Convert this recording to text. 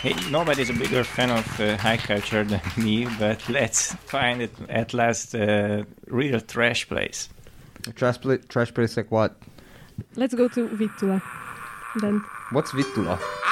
Hey, nobody's a bigger fan of high culture than me, but let's find it at last a real trash place. Trash place like what? Let's go to Vittula then. What's Vittula?